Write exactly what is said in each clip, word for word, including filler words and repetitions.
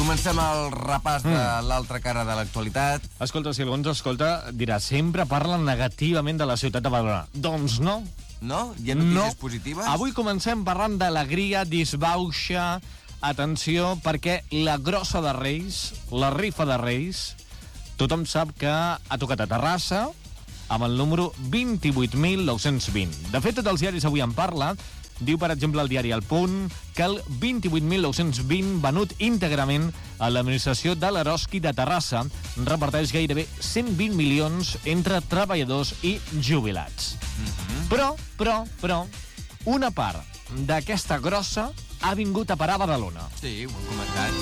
Comencem el repàs de mm. l'altra cara de l'actualitat. Escolta, si algú ens escolta, dirà, sempre parlen negativament de la ciutat de Badalona. Doncs no. No? Hi ha notícies no. positives? Avui comencem parlant d'alegria, disbauxa, atenció, perquè la grossa de Reis, la rifa de Reis, tothom sap que ha tocat a Terrassa amb el número vint-i-vuit mil nou-cents vint. De fet, tots els diaris avui en parlen. Diu, per exemple, el diari El Punt, que el vint-i-vuit mil nou-cents vint, venut íntegrament a l'administració de l'Eroski de Terrassa, reparteix gairebé cent vint milions entre treballadors i jubilats. Mm-hmm. Però, però, però, una part d'aquesta grossa ha vingut a parar a Badalona. Sí, ho hem comentat.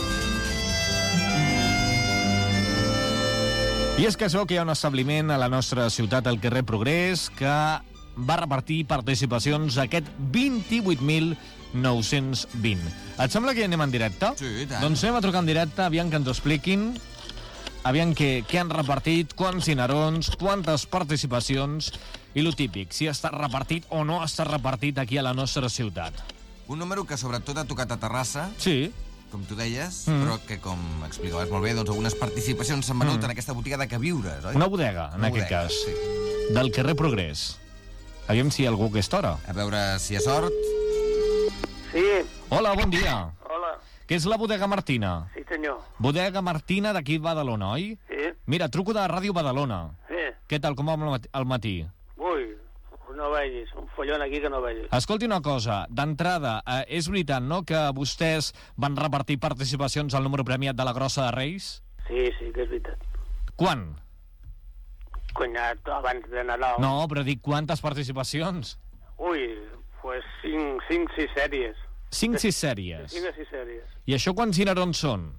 I és que sabeu que hi ha un establiment a la nostra ciutat, al carrer Progrés, que va repartir participacions aquest vint-i-vuit mil nou-cents vint. Et sembla que anem en directe? Sí, tant. Doncs anem a trucar en directe, aviam que ens ho expliquin, aviam què, què han repartit, quants dinerons, quantes participacions, i lo típic, si està repartit o no està repartit aquí a la nostra ciutat. Un número que sobretot ha tocat a Terrassa. Sí. Com tu deies, mm. però que, com explicaves molt bé, doncs algunes participacions s'han venut mm. en aquesta botiga de queviures, oi? Una bodega, en Una aquest bodega, cas. Sí. Del carrer Progrés. Aviam si hi ha algú a aquesta hora. A veure si hi ha sort. Sí. Hola, bon dia. Hola. Què és la bodega Martina? Sí, senyor. Bodega Martina d'aquí Badalona, oi? Sí. Mira, truco de Ràdio Badalona. Sí. Què tal, com va al matí? Ui, no vegis, un follon aquí que no vegis. Escolti una cosa, d'entrada, eh, és veritat, no?, que vostès van repartir participacions al número premiat de la Grossa de Reis? Sí, sí, que és veritat. Quan? Cunyat, abans de Nadal. No, però dic quantes participacions? Ui, pues cinc, cinc, sis sèries. Cinc, sis sèries. Cinc o sis sèries. I això quants dinerons són?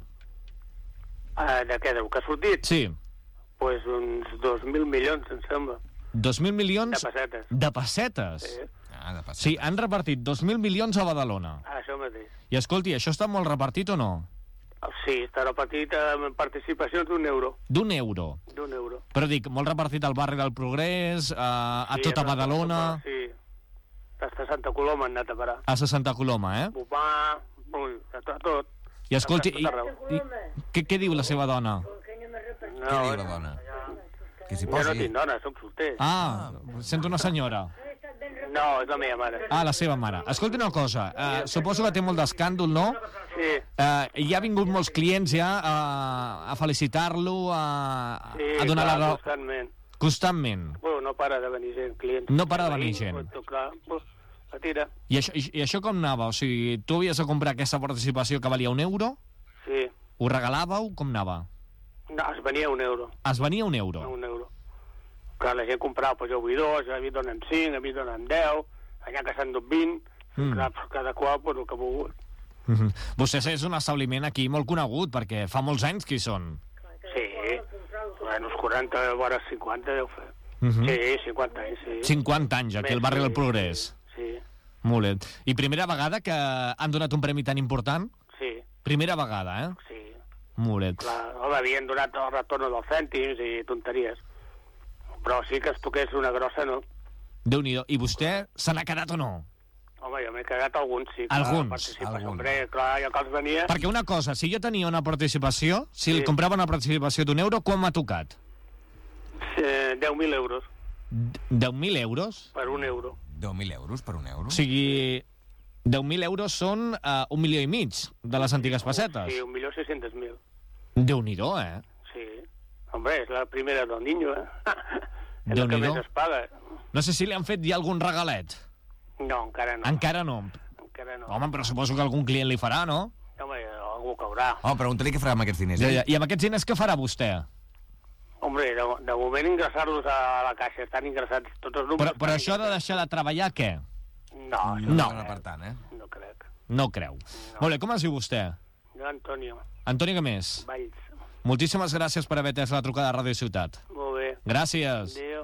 Uh, de què, del que ha sortit? Sí. Pues uns dos mil milions, em sembla. Dos mil milions... De pessetes. De pessetes? Sí. Ah, de pessetes. Sí, han repartit dos mil milions a Badalona. Ah, això mateix. I escolti, això està molt repartit o no? Sí, està repartit amb participacions d'un euro. D'un euro. D'un euro. Però dic, molt repartit al barri del Progrés, a, a sí, tota Badalona... Sí, fins a Santa Coloma han anat a parar. A Santa Coloma, eh? Bupà, ui, a tot. tot. I escolti, i, i, què, què diu la seva dona? No, què diu la dona? Que s'hi jo posi. no tinc dona, soc solter. Ah, sento una senyora. No, és la meva mare. Ah, la seva mare. Escolti una cosa, uh, suposo que té molt d'escàndol, no? Sí. Uh, hi ha vingut molts clients ja uh, a felicitar-lo, a, sí, a donar clar, la raó... constantment. Constantment. Bueno, no para de venir gent, clients. No para de venir gent. Pues, clar, pues, la tira. I això, i, I això com anava? O sigui, tu havies de comprar aquesta participació que valia un euro? Sí. Ho regalàveu? Com anava? No, es venia un euro. Es venia un euro? Un euro. Clar, la gent comprava, pues jo vull dos, a mi donen cinc, a mi donen deu, allà que s'han dut vint, mm. clar, cada qual, pues, el que ha volgut. Mm -hmm. Vostès és un establiment aquí molt conegut, perquè fa molts anys que hi són. Sí, bueno, uns quaranta, vora cinquanta deu fer. Mm -hmm. Sí, cinquanta anys, sí. cinquanta anys, aquí al barri del Progrés. Sí. Molt bé. I primera vegada que han donat un premi tan important? Sí. Primera vegada, eh? Sí. Molt bé. Clar, home, havien donat el retorn dels cèntims i tonteries. Però sí que es toqués una grossa, no? Déu-n'hi-do. I vostè se n'ha quedat o no? Home, jo m'he quedat alguns, sí. Clar, alguns? Alguns. Hombre, clar, jo que els venia... Perquè una cosa, si jo tenia una participació, si sí. comprava una participació d'un euro, quan m'ha tocat? Eh, deu mil euros. deu mil euros? Per un euro. deu mil euros per un euro? O sigui, deu mil euros són uh, un milió i mig de les antigues pessetes. Sí, un milió sis-cents mil. Déu-n'hi-do, eh? Sí. Hombre, és la primera del niño, eh? És el que més es paga. No sé si li han fet ja algun regalet. No, encara no. Encara no? Encara no. Home, però suposo que algun client li farà, no? Home, algú caurà. Home, pregunta-li què farà amb aquests diners. Ja, Eh? ja. I amb aquests diners què farà vostè? Hombre, de, de moment ingressar-los a la caixa. Estan ingressats tots els números. Però, però això de deixar de treballar, què? No, això no. No, per tant, eh? no crec. No creu. No. Molt bé, com es diu vostè? Jo, Antonio. Antonio, què més? Valls. Moltíssimes gràcies per haver atès la trucada a Ràdio Ciutat. Molt bé. Gràcies. Adéu.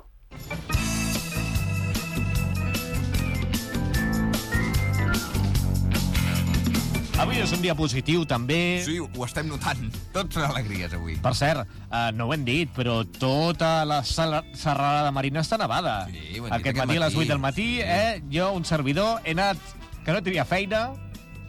Avui és un dia positiu, també. Sí, ho estem notant. Tots són alegries, avui. Per cert, eh, no ho hem dit, però tota la serralada marina està nevada. Sí, ho hem dit aquest aquest matí a les matí. vuit del matí, Sí. eh, jo, un servidor, he anat, que no tenia feina,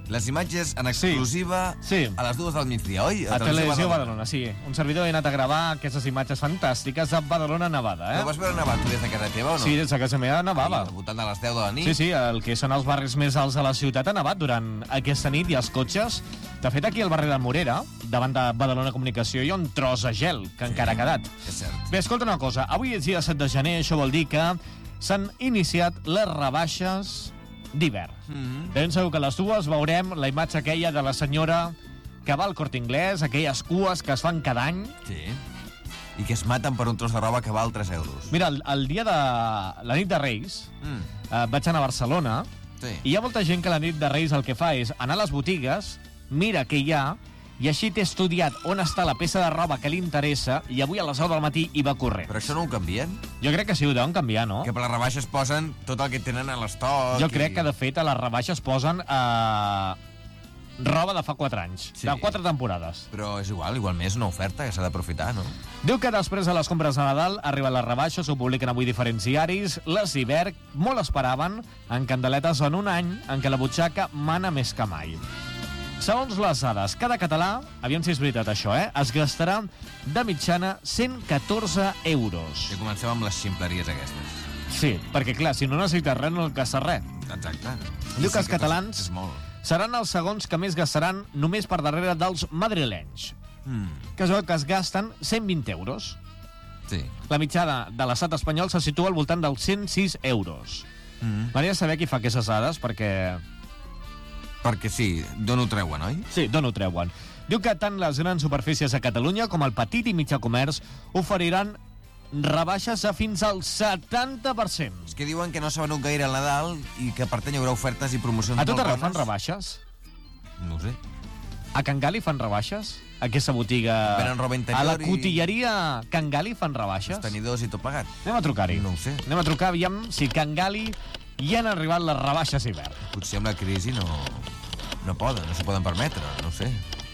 Les imatges en exclusiva Sí. Sí. a les dues del migdia, oi? A Televisió Badalona, sí. Un servidor ha anat a gravar aquestes imatges fantàstiques a Badalona, Nevada, eh? Però vas veure nevat tu des de casa teva o no? Sí, des de casa meva nevava. Al voltant de les deu de la nit? Sí, sí, el que són els barris més alts de la ciutat ha nevat durant aquesta nit i els cotxes. De fet, aquí al barri de Morera, davant de Badalona Comunicació, hi ha un tros de gel que encara ha quedat. És cert. Bé, escolta una cosa. Avui és dia set de gener, això vol dir que s'han iniciat les rebaixes d'hivern. Mm-hmm. Ben segur que a les dues veurem la imatge aquella de la senyora que va al Corte Inglés, aquelles cues que es fan cada any. Sí. I que es maten per un tros de roba que val tres euros. Mira, el, el dia de la nit de Reis Mm. eh, vaig anar a Barcelona Sí. i hi ha molta gent que la nit de Reis el que fa és anar a les botigues, mira què hi ha, i així t'he estudiat on està la peça de roba que li interessa i avui a les deu del matí hi va corrent. Però això no ho canvien? Jo crec que sí, ho deuen canviar, no? Que per les rebaixes posen tot el que tenen a l'estoc. Jo crec i... que, de fet, a les rebaixes posen eh, roba de fa quatre anys, Sí. de quatre temporades. Però és igual, igualment és una oferta que s'ha d'aprofitar, no? Diu que després de les compres de Nadal arriben les rebaixes, ho publiquen avui diferents diaris. Les d'hivern molt esperaven en candeletes en un any en què la butxaca mana més que mai. Segons les dades, cada català, aviam si és veritat això, eh, es gastarà de mitjana cent catorze euros. I comencem amb les ximpleries aquestes. Sí, perquè clar, si no necessites res, no gastes res. Exacte. Diu que els Sí catalans És molt. seran els segons que més gastaran només per darrere dels madrilenys, Mm. que es veu que es gasten cent vint euros. Sí. La mitjana de l'estat espanyol se situa al voltant dels cent sis euros. Mm. M'agradaria saber qui fa aquestes dades, perquè... Perquè sí, d'on ho treuen, oi? Sí, d'on ho treuen? Diu que tant les grans superfícies a Catalunya com el petit i mitjà comerç oferiran rebaixes a fins al setanta per cent. És que diuen que no s'ha venut gaire el Nadal i que per tant hi haurà ofertes i promocions A tot molt arreu bones. fan rebaixes? No ho sé. A Can Gali fan rebaixes? Aquesta botiga... Venen roba interior A la i- cotilleria Can Gali fan Els rebaixes? tenidors i tot plegat. Anem a trucar-hi. No ho sé. Anem a trucar, aviam si Can Gali hi han arribat les rebaixes d'hivern. Potser amb la crisi no, no poden, no s'ho poden permetre, no ho sé.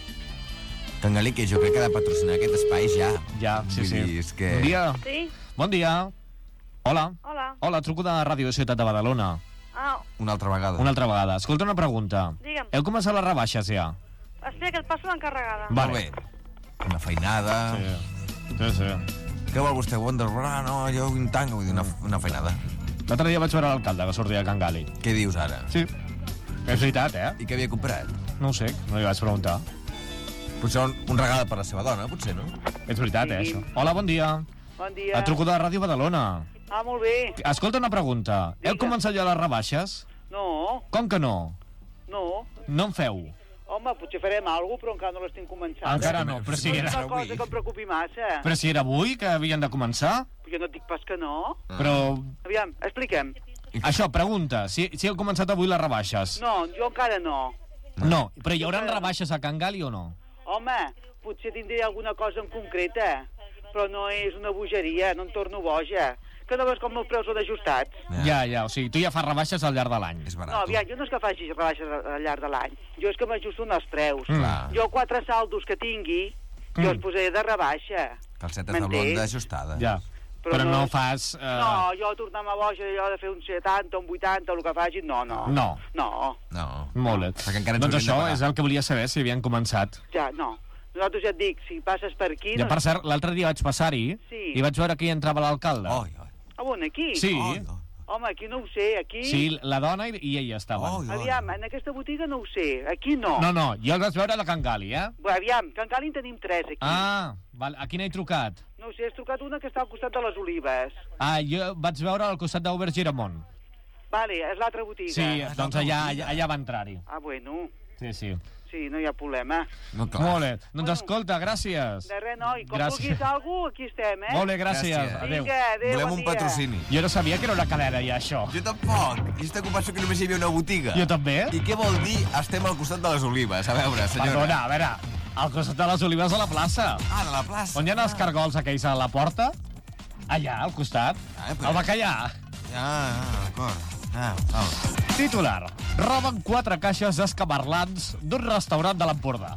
Can Galí, que jo crec que ha de patrocinar aquest espai ja. Ja, sí, Vull sí. dir, és que... Bon dia. Sí? Bon dia. Hola. Hola. Hola, truco de Ràdio Ciutat de Badalona. Ah, Una altra vegada. Una altra vegada. Escolta una pregunta. Digue'm. Heu començat les rebaixes ja? espera que et passo l'encarregada. Va. Molt bé. Una feinada... Sí, sí. sí. Què vol vostè? Wonderbar? Ah, no, jo un tango, vull dir, una, una feinada. L'altre dia vaig veure l'alcalde que sortia de Can Gali. Què dius ara? Sí. És veritat, eh? I què havia comprat? No ho sé, no li vaig preguntar. Potser un, un regal per la seva dona, potser, no? És veritat, eh, Sí. això. Hola, bon dia. Bon dia. Et truco de Ràdio Badalona. Ah, molt bé. Escolta una pregunta. Heu Digue'm. començat ja les rebaixes? No, Com que no? no. No en feu? Home, potser farem alguna cosa, però encara no l'estem començant. Encara no, però si No és era, una cosa que em preocupi massa. però si era avui que havien de començar. Jo no et dic pas que no. Però, Aviam, expliquem. això, pregunta, si, si heu començat avui les rebaixes. No, jo encara no. No, però hi haurà rebaixes a Can Gali o no? Home, potser tindré alguna cosa en concreta, però no és una bogeria, no em torno boja. Que no veus com els preus són ajustats? Ja, ja, o sigui, tu ja fas rebaixes al llarg de l'any. És barat. No, aviam, jo no és que faci rebaixes al llarg de l'any. Jo és que m'ajusto en els preus. Mm. Clar. Jo quatre saldos que tingui, jo Mm. els posaré de rebaixa. Calcetes de M'entens? blonda ajustades. Ja, Però però, no no és- fas... Eh... No, jo tornar-me boja allò de fer un setanta, un vuitanta, el que faci, no, no. No. No, No. Molt bé. Perquè encara ens Doncs haurien de això pagar. és el que volia saber, si havien començat. ja, no. Nosaltres ja et dic, si passes per aquí... Ja, per cert, l'altre dia vaig passar-hi Sí. i vaig veure que hi entrava l'alcalde. Oi, oi. Ah, on, aquí? Sí, Oi, oi. Home, aquí no ho sé, aquí... sí, la dona i, i ella estaven. Oi, oi. Aviam, en aquesta botiga no ho sé, aquí no. No, no, jo el vaig veure de Can Gali, eh? Bé, aviam, que encara en tenim tres aquí. Ah, val, a quina he trucat? No ho sé, has trucat una que està al costat de les olives. Ah, jo vaig veure al costat d'Ober Giramont. Vale, és l'altra botiga. Sí, és doncs l'altra allà, botiga. allà, allà va entrar-hi. Ah, bueno, Sí, sí. sí, no hi ha problema. No, clar. Molt bé. Doncs Bueno. escolta, gràcies. De res, noi, com Gràcies. vulguis alguna cosa, aquí estem, eh? Molt bé, gràcies. Gràcies. Adéu. Vinga, adéu, Volem bon un dia. patrocini. Jo no sabia que era una cadena, ja, això. Jo tampoc. Jo estic penso que només hi havia una botiga. Jo també. I què vol dir estem al costat de les olives? A veure, senyora. Perdona, a veure, al costat de les olives a la plaça. Ah, de la plaça. On hi ha els cargols aquells a la porta? Allà, al costat. Ah, però- El bacallà. Ah, ah, d'acord. Ah, val. Titular. Roben quatre caixes d'escamarlans d'un restaurant de l'Empordà.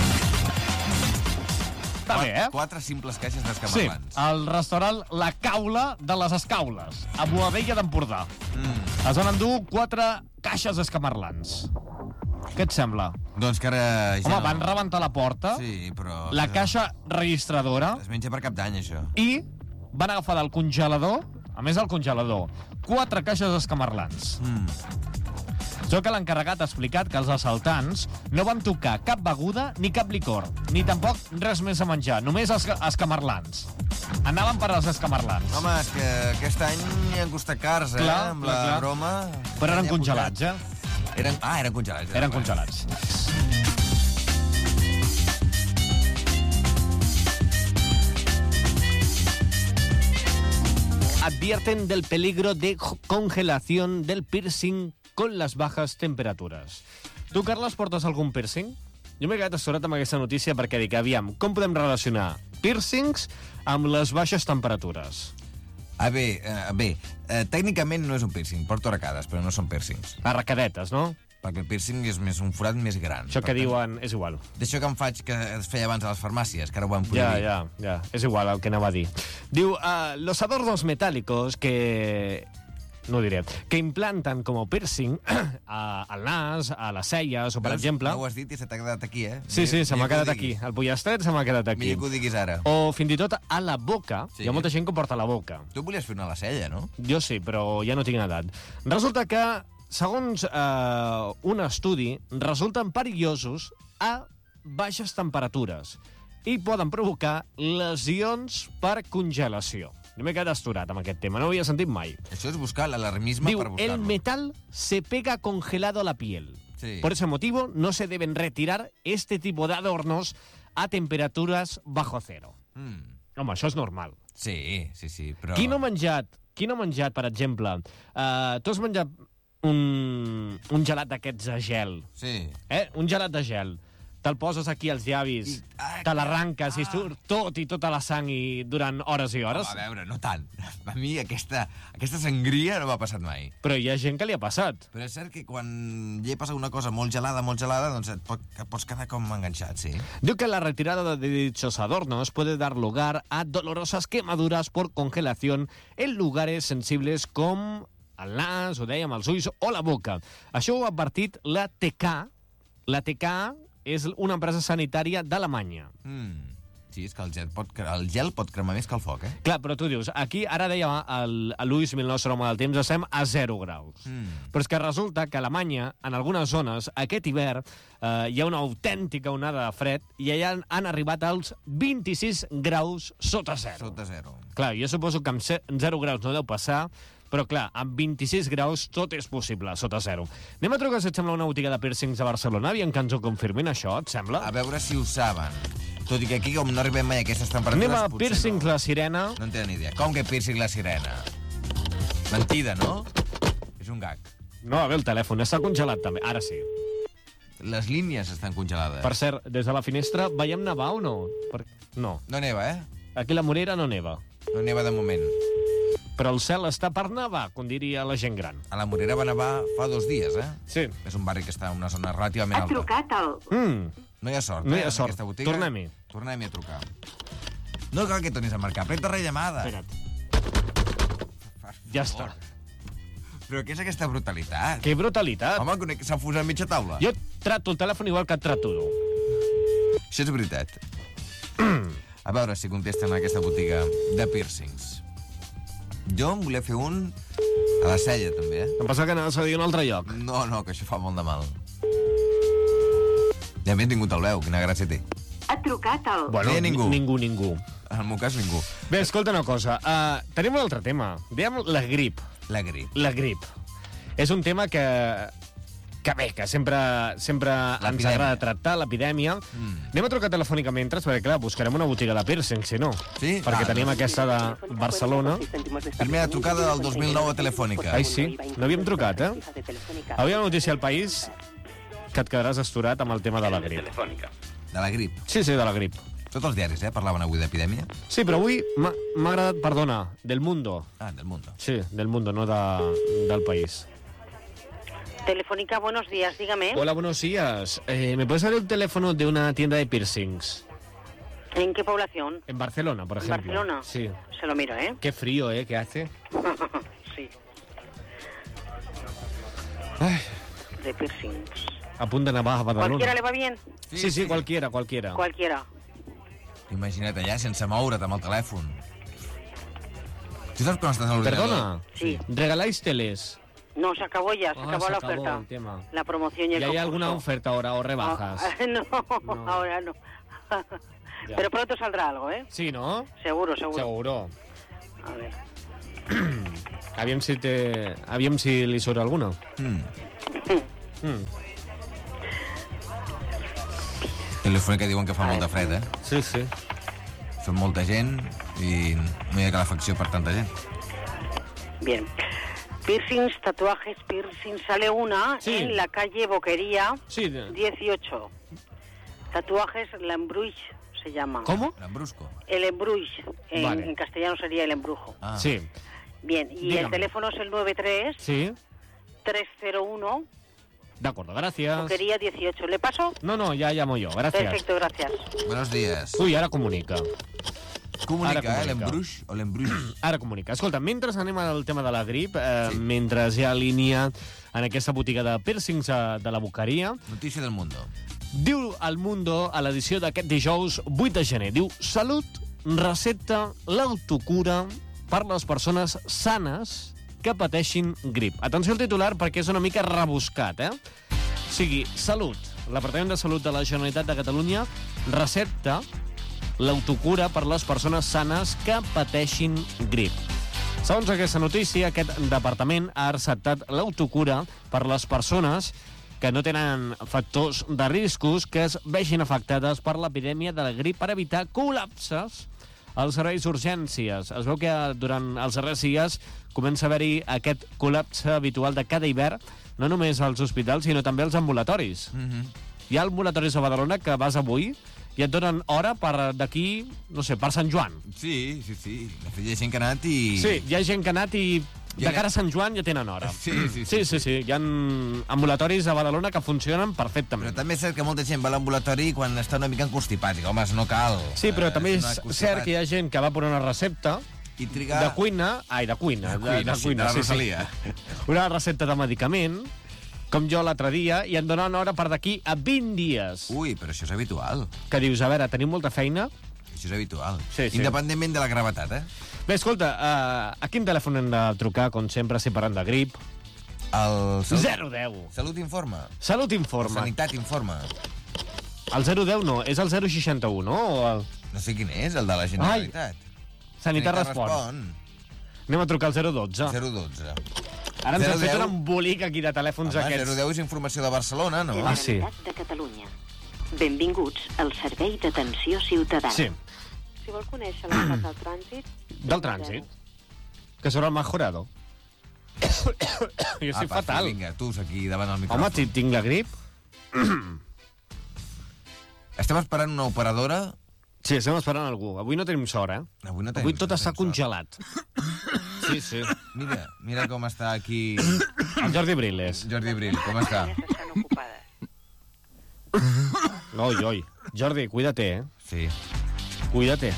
Està bé, eh? Quatre simples caixes Sí, d'escamarlans. el restaurant La Caula de les Escaules, a Boadella d'Empordà. Mm. Es van endur quatre caixes d'escamarlans. Què et sembla? Doncs que ara ja Home, no... van rebentar la porta, Sí, però... la caixa registradora, Es menja per cap d'any, això. i van agafar del congelador, a més del congelador, quatre caixes escamarlans. Mm. Jo que l'encarregat ha explicat que els assaltants no van tocar cap beguda ni cap licor, ni tampoc res més a menjar, només els escamarlans. Anaven per als escamarlans. Home, és que aquest any hi han costat cars, eh? Clar, amb clar, la clar. broma. Però eren Ja ha congelats, pujat. eh? Eren... Ah, eren congelats. Eren congelats. Advierten del peligro de congelación del piercing con las bajas temperaturas. Tu, Carles, portes algun piercing? Jo m'he quedat assorat amb aquesta notícia perquè dic, aviam, com podem relacionar piercings amb les baixes temperatures? Ah, bé, eh, bé, eh, tècnicament no és un piercing, porto arracades, però no són piercings. Arracadetes, no? Perquè el piercing és més un forat més gran. Això Per que tant, diuen és igual. D'això que em faig que es feia abans a les farmàcies, que ara ho van Ya, prohibir. ya, ya. És igual el que anava a dir. Diu, uh, los adornos metálicos que... No ho diré. Que implantan como piercing a, al nas, a les celles, o per Veus? exemple... No ho has dit i se t'ha quedat aquí, eh? Sí, sí, se m'ha Millor que ho quedat aquí. diguis. El pollastre se m'ha quedat aquí. Millor que ho diguis ara. O fins i tot a la boca. Sí. Hi ha molta gent que ho porta a la boca. Tu volies fer una a la cella, no? Jo sí, però ja no tinc edat. Resulta que, segons eh, un estudi, resulten perillosos a baixes temperatures i poden provocar lesions per congelació. Jo m'he quedat astorat amb aquest tema, no ho havia sentit mai. Això és buscar l'alarmisme Diu, per buscar-lo. el metal se pega congelado a la piel. Sí. Por ese motivo, no se deben retirar este tipo de adornos a temperaturas bajo cero. Mm. Home, això és normal. Sí, sí, sí, però... Qui no ha menjat, qui no ha menjat, per exemple, uh, tu has menjat un, un gelat d'aquests de gel, Sí. eh? Un gelat de gel. Te'l poses aquí als llavis, I- ah, te l'arranques ah. i surt tot i tota la sang i durant hores i hores. Home, a veure, no tant. A mi aquesta, aquesta sangria no m'ha passat mai. Però hi ha gent que li ha passat. Però és cert que quan hi passa una cosa molt gelada, molt gelada, doncs et, pot, et pots quedar com enganxat, sí. Diu que la retirada de dichos adornos puede dar lugar a dolorosas quemaduras por congelación en lugares sensibles com el nas, ho dèiem, els ulls o la boca. Això ho ha advertit la T K. La T K és una empresa sanitària d'Alemanya. Mm. Sí, és que el gel, pot, cre- el gel pot cremar més que el foc, eh? Clar, però tu dius, aquí, ara deia el, el Luis, el nostre home del temps, estem a zero graus. Mm. Però és que resulta que a Alemanya, en algunes zones, aquest hivern, eh, hi ha una autèntica onada de fred i allà han, han arribat als vint-i-sis graus sota zero. Sota zero. Clar, jo suposo que amb ze- zero graus no deu passar, però clar, amb vint-i-sis graus tot és possible, sota zero. Anem a trucar, si et sembla, una botiga de piercings a Barcelona, aviam que ens ho confirmin, això, et sembla? A veure si ho saben. Tot i que aquí, com no arribem mai a aquestes temperatures... Anem a potser Piercings no. La Sirena. No en tenen ni idea. Com que piercing la sirena? Mentida, no? És un gag. No, a veure, el telèfon està congelat també, ara sí. Les línies estan congelades. Per cert, des de la finestra veiem nevar o no? Per... No, No neva, eh? aquí a la Morera no neva. No neva de moment. Però el cel està per nevar, com diria la gent gran. A la Morera va nevar fa dos dies, eh? Sí. És un barri que està en una zona relativament Ha alta. trucat al... Mm. No hi ha sort, No hi eh, ha en sort. aquesta botiga. Tornem-hi. Tornem-hi a trucar. No cal que tornis a marcar. Preta rellamada. Espera't. Ja està. Però què és aquesta brutalitat? Que brutalitat. Home, conec- s'ha fusat mitja taula. Jo trato el telèfon igual que et trato tu. Això és veritat. A veure si contesten a aquesta botiga de piercings. Jo em volia fer un a la cella, també, eh? Em passa que anaves a dir un altre lloc. No, no, que això fa molt de mal. Ja m'he tingut el veu, quina gràcia té. Ha trucat al... Bueno, No hi ha ningú. Ningú, ningú. En el meu cas, ningú. Bé, escolta una cosa. Uh, tenim un altre tema. Dèiem la grip. La grip. La grip. És un tema que... que bé, que sempre, sempre ens L'epidèmia. agrada tractar, l'epidèmia. Mm. Anem a trucar telefònicament, perquè, clar, buscarem una botiga de piercing, si no. Sí? Perquè Ah, tenim doncs. aquesta de Barcelona. Primera trucada del dos mil nou a Telefònica. Ai, sí? No havíem trucat, eh? Avui a la notícia al País que et quedaràs astorat amb el tema de la grip. De la grip. Sí, sí, de la grip. Tots els diaris, eh, parlaven avui d'epidèmia. Sí, però avui m'ha m'ha agradat, perdona, del Mundo. Ah, del mundo. Sí, del Mundo, no de, del País. Telefónica, buenos días, dígame. Hola, buenos días. Eh, ¿Me puedes dar el teléfono de una tienda de piercings? ¿En qué población? En Barcelona, por ¿En ejemplo. Barcelona? Sí. Se lo miro, ¿eh? Qué frío, ¿eh? ¿Qué hace? Sí, Ay, de piercings. a punt de nevar a Badalona. ¿Cualquiera le va bien? Sí, sí, cualquiera, cualquiera. Cualquiera. Imagina't allà sense moure't amb el telèfon. Tu saps quan estàs a l'ordinador? Perdona, Sí. ¿regaláis teles? No, se acabó ya, se Ah, acabó se la acabó oferta. el tema. La promoción y el ¿Y hay concurso. alguna oferta ahora o rebajas? No, no, No. ahora no. Ya. Pero pronto saldrá algo, ¿eh? Sí, no? Seguro, seguro. Seguro. A ver. Aviam si, te... Aviam si li surt alguna. Mm. Mm. Telefònica diuen que fa molta fred, eh? Sí, sí. Són molta gent i no hi ha calefacció per tanta gent. Bien. Piercings, tatuajes, piercings. Sale una Sí. en la calle Boquería Sí, de- dieciocho. Tatuajes, la embruix se llama. ¿Cómo? L'embrusco. El embruix. En, Vale. en castellano sería el embrujo. Ah. Sí. Bien, y Dígame. el teléfono es el nueve tres Sí. tres cero uno De acuerdo, gracias. Boquería dieciocho. ¿Le paso? No, no, ya llamo yo, gracias. Perfecto, gracias. Buenos días. Ui, ara comunica. Comunica, Ara comunica. eh? L'embruix o l'embruix? Ara comunica. Escolta, mentre anem al tema de la grip, eh, sí. mentre hi ha línia en aquesta botiga de piercings eh, de la Boqueria, Notícia del mundo. diu El Mundo a l'edició d'aquest dijous vuit de gener, diu Salut recepta l'autocura per les persones sanes que pateixin grip. Atenció al titular perquè és una mica rebuscat, eh? O sigui, Salut, l'Apartament de Salut de la Generalitat de Catalunya recepta l'autocura per les persones sanes que pateixin grip. Segons aquesta notícia, aquest departament ha acceptat l'autocura per les persones que no tenen factors de riscos que es vegin afectades per l'epidèmia de la grip per evitar col·lapses als serveis d'urgències. Es veu que durant els darrers dies comença a haver-hi aquest col·lapse habitual de cada hivern, no només als hospitals, sinó també als ambulatoris. Mm -hmm. Hi ha ambulatoris a Badalona que vas avui i et donen hora per d'aquí, no sé, per Sant Joan. Sí, sí, sí. De fet, hi ha gent que ha anat i... Sí, hi ha gent que ha anat i I de ha- cara a Sant Joan ja tenen hora. Sí, sí, sí. Sí, sí, sí. Hi ha ambulatoris a Badalona que funcionen Però perfectament. també és cert que molta gent va a l'ambulatori quan està una mica enconstipat. Dic, home, no cal. Sí, però Eh, també és una constipat. cert que hi ha gent que va per una recepta I trigar... de cuina... Ai, de cuina. De cuina, sí, de la Rosalia. Una recepta de medicament, com jo l'altre dia, i em donen hora per d'aquí a vint dies. Ui, però això és habitual. Que dius, a veure, tenim molta feina? Això és habitual. Sí, sí. Independentment de la gravetat, eh? Bé, escolta, uh, a quin telèfon hem de trucar, com sempre, si parlant de grip? El... Salut... zero deu. Salut informa. Salut informa. Sanitat informa. El zero deu no, és el zero seixanta u, no? O el... No sé quin és, el de la Generalitat. Sanitat respon. Anem a trucar al zero dotze. zero dotze. Ara ens zero hem fet deu. un embolic aquí de telèfons Home, aquests. zero deu és informació de Barcelona, no? Ah, sí. Generalitat de Catalunya. Benvinguts al Servei d'Atenció Ciutadana. Sí, Si vol conèixer l'estat del trànsit... del trànsit. Que serà el mejorado. jo estic Apa, fatal. Vinga, tu aquí davant el Home, micròfon. ti- tinc la grip. Estem esperant una operadora. Sí, estem esperant algú. Avui no tenim sort, eh? Avui no tenim Avui tot no està tenim sort. congelat. Sí, sí. Mira, mira com està aquí El Jordi Briles. Jordi Bril, com està? Estan ocupades. Oi, oi. Jordi, cuídate, eh? Sí. Cuídate.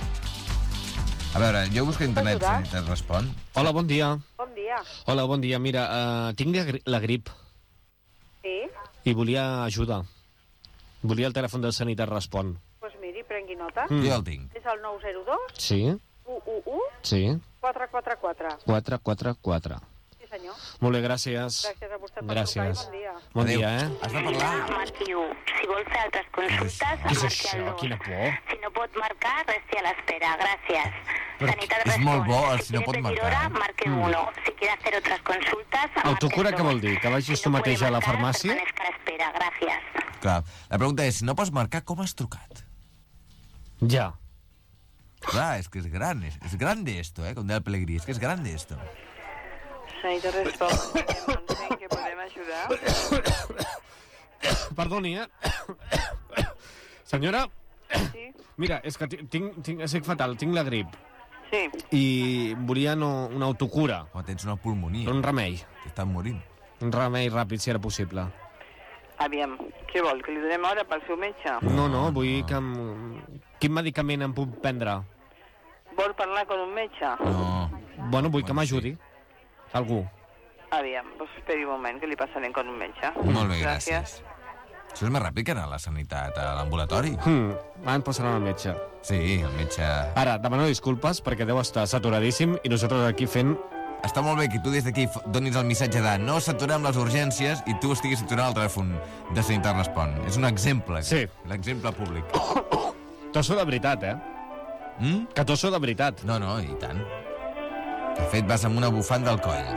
A veure, jo busco a internet ajudar? si et respon. Hola, bon dia. Bon dia. Hola, bon dia. Mira, uh, tinc la, gri la grip Sí? i volia ajuda. Volia el telèfon de Sanitat Respon. Doncs pues miri, prengui nota. Mm. Jo ja el tinc. És el nou zero dos, Sí, u u u, sí. quatre quatre quatre. quatre quatre quatre. Sí, senyor. Molt bé, gràcies. Gràcies a vostè per Gràcies. trucar i bon dia. Bon Adéu. dia, eh? Has de parlar. Marqui u. Si vol fer altres consultes, Què és marqui això? el dos. Quina por. Si no pot marcar, resti a l'espera. Gràcies. Però Sanitat és molt Respon. bo el si no pot quiere pedir marcar, hora, eh? marque Mm. uno. Si quiere hacer otras consultas, marque Autocura, el què dos. vol dir? Que vagis Si tu no mateix puede a la marcar, farmàcia? permanezca a l'espera. Gràcies. Clar, la pregunta és, si no pots marcar, com has trucat? Ja. Clar, és que és gran, és, és grande esto, eh? Com deia el Pellegrí, és que és grande esto. Sanitat Respon, ¿en qué podem ajudar? Perdoni, eh? Senyora, Sí, mira, és que ti- tinc, tinc, estic fatal, tinc la grip. sí. I volia no, una autocura, O tens una pulmonia, un remei. t'estan morint. Un remei ràpid, si era possible. Aviam, què vol, que li donem hora pel seu metge? No, no, vull que... Em... Quin medicament em puc prendre? Vol parlar con un metge? No. Bueno, vull que Bueno, m'ajudi. Algú. Aviam, doncs esperi un moment, que li passarem con un metge. Molt bé, gràcies. Això és més ràpid que anar a la sanitat, a l'ambulatori. Hmm, van passant al metge. Sí, el metge... Ara, demano disculpes perquè deu estar saturadíssim i nosaltres aquí fent... Està molt bé que tu des d'aquí f- donis el missatge de no saturem les urgències i tu estiguis saturant el telèfon de Sanitat Respon. És un exemple. Sí. L'exemple públic. Tosso de veritat, eh? Mm? Que tosso de veritat. No, no, i tant. De fet, vas amb una bufanda al coll.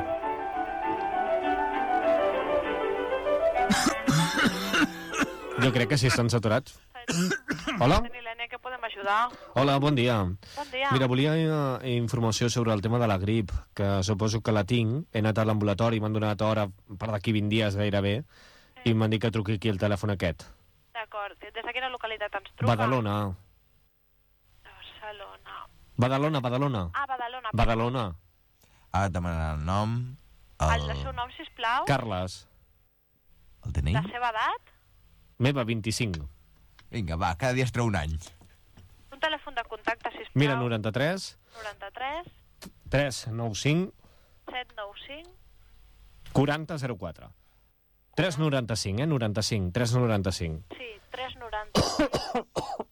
Jo crec que sí estan saturats. Hola? Milena, que podem ajudar? Hola, bon dia. Bon dia. Mira, volia eh, informació sobre el tema de la grip, que suposo que la tinc. He anat a l'ambulatori, m'han donat hora per d'aquí vint dies gairebé, i m'han dit que truqui aquí el telèfon aquest. D'acord. Des de quina localitat ens truca? Badalona. Barcelona. Badalona, Badalona. Ah, Badalona. Badalona. Ha de demanar el nom, El, el, el seu nom, sisplau. Carles. el D N I. La seva edat. Meva, vint-i-cinc. Vinga, va, cada dia es treu un any. Un telèfon de contacte, sisplau. Mira, noranta-tres, noranta-tres, tres nou cinc, set nou cinc. quaranta zero quatre. tres noranta-cinc, eh? noranta-cinc, tres noranta-cinc. Sí, tres noranta-cinc.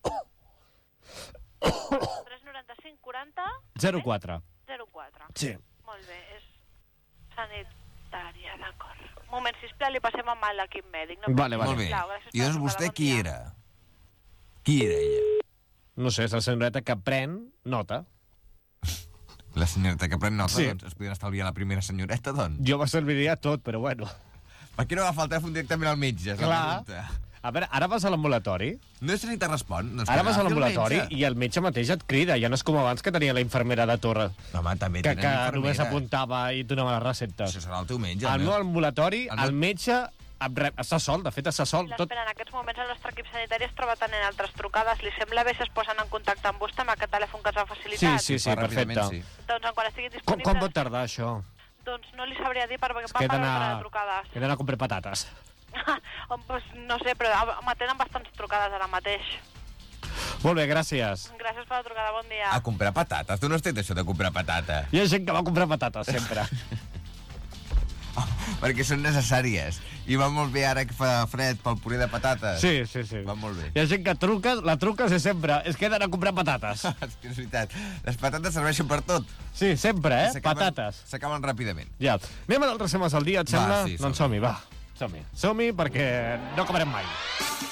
tres noranta-cinc, quaranta. zero quatre. zero quatre. Sí. Molt bé, és sanitària, d'acord. Un moment, sisplau, li passem amb l'equip mèdic. No? Vale, vale. Molt bé. Sisplau, gràcies I per doncs trucar, vostè bon qui dia. era? Qui era ella? No sé, és la senyoreta que pren nota. La senyoreta que pren nota, Sí. doncs es podien estalviar la primera senyoreta, doncs. Jo me serviria tot, però bueno. Per què no va faltar el telèfon directament al metge? És la Clar. pregunta. A veure, ara vas a l'ambulatori, No és Sanitat Respon? Doncs ara que vas a agafi el l'ambulatori metge. i el metge mateix et crida. Ja no és com abans que tenia la infermera de torre, No, home, també que, tenen que infermera. només apuntava i et donava les receptes. Això serà el teu metge. Al meu ambulatori, El el meu- metge em rep, està sol, de fet està sol. Tot... L'espera, en aquests moments el nostre equip sanitari es troba atenent altres trucades. Li sembla bé si es posen en contacte amb vostè amb aquest telèfon que ens ha Sí, facilitat? sí, sí, Fa ràpidament, perfecte. sí. Doncs en quan estigui Com, disponible... com pot tardar això? Doncs no li sabria dir perquè És va que he per d'anar ordre de trucades. he d'anar a comprar patates. On, pues, no sé, però m'atenen bastants trucades ara mateix. Molt bé, gràcies. Gràcies per la trucada, bon dia. A comprar patates? Tu no has fet això de comprar patata? Hi ha gent que va comprar patates, sempre. Oh, perquè són necessàries. I va molt bé ara que fa fred pel puré de patates. Sí, sí, sí. Va molt bé. Hi ha gent que truca, la truques i sempre és que he d'anar a comprar patates. És que és veritat. Les patates serveixen per tot. Sí, sempre, eh? S'acaben- Patates. S'acaben ràpidament. Ja. Anem a d'altres temes al dia, et Va, sembla? sí, Doncs som-hi. som-hi, va. Som-hi. Som-hi perquè no acabarem mai.